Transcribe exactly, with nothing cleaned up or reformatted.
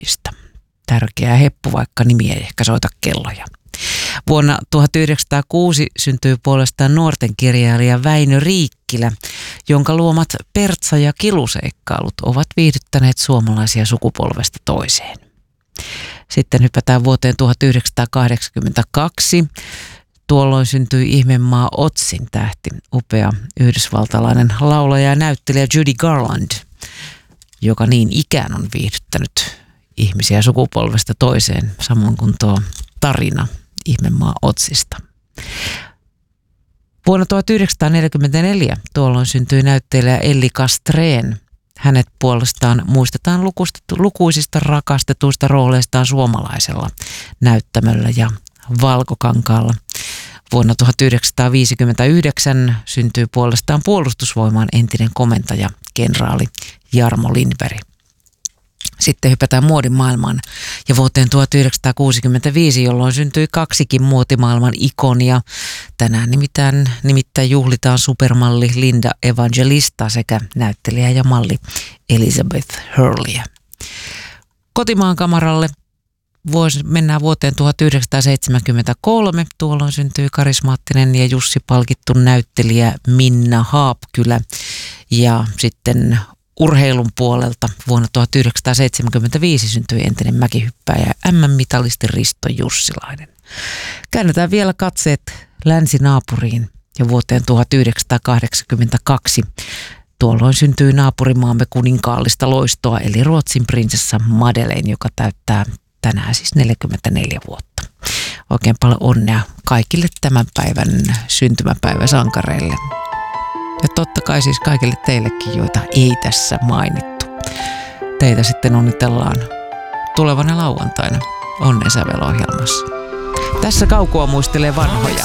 pojista. Tärkeä heppu, vaikka nimi ei ehkä soita kelloja. Vuonna tuhatyhdeksänsataakuusi syntyi puolestaan nuorten kirjailija Väinö Riikkilä, jonka luomat Pertsa ja Kiluseikkailut ovat viihdyttäneet suomalaisia sukupolvesta toiseen. Sitten hypätään vuoteen tuhatyhdeksänsataakahdeksankymmentäkaksi. Tuolloin syntyi ihmemaa Otsin tähti, upea yhdysvaltalainen laulaja ja näyttelijä Judy Garland, joka niin ikään on viihdyttänyt ihmisiä sukupolvesta toiseen, samoin kuin tuo tarina ihmemaa Otsista. Vuonna tuhatyhdeksänsataaneljäkymmentäneljä tuolloin syntyi näyttelijä Elli Castrén. Hänet puolestaan muistetaan lukuisista rakastetuista rooleistaan suomalaisella näyttämöllä ja Valkokankaalla. Vuonna tuhatyhdeksänsataaviisikymmentäyhdeksän syntyi puolestaan Puolustusvoimaan entinen komentaja, kenraali Jarmo Lindberg. Sitten hypätään muodimaailmaan ja vuoteen tuhatyhdeksänsataakuusikymmentäviisi, jolloin syntyi kaksikin muotimaailman ikonia. Tänään nimittäin, nimittäin juhlitaan supermalli Linda Evangelista sekä näyttelijä ja malli Elizabeth Hurleyä. Kotimaan kamaralle vuosi, mennään vuoteen tuhatyhdeksänsataaseitsemänkymmentäkolme. Tuolloin syntyi karismaattinen ja Jussi palkittu näyttelijä Minna Haapkylä ja sitten urheilun puolelta vuonna tuhatyhdeksänsataaseitsemänkymmentäviisi syntyi entinen mäkihyppääjä M M-mitalisti Risto Jussilainen. Käännetään vielä katseet länsinaapuriin ja vuoteen tuhatyhdeksänsataakahdeksankymmentäkaksi. Tuolloin syntyi naapurimaamme kuninkaallista loistoa eli Ruotsin prinsessa Madeleine, joka täyttää tänään siis neljäkymmentäneljä vuotta. Oikein paljon onnea kaikille tämän päivän syntymäpäiväsankareille. Ja totta kai siis kaikille teillekin, joita ei tässä mainittu. Teitä sitten onnitellaan tulevana lauantaina Onnen sävel -ohjelmassa. Tässä Kaukoa muistelee vanhoja.